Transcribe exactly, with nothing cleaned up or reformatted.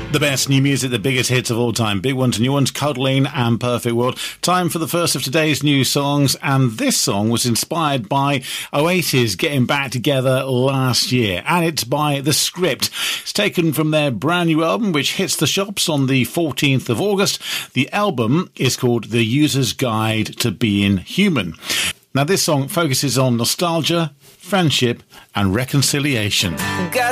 The best new music, the biggest hits of all time. Big ones, new ones, Cuddling and Perfect World. Time for the first of today's new songs. And this song was inspired by Oasis getting back together last year. And it's by The Script. It's taken from their brand new album, which hits the shops on the fourteenth of August. The album is called The User's Guide to Being Human. Now, this song focuses on nostalgia, friendship and reconciliation.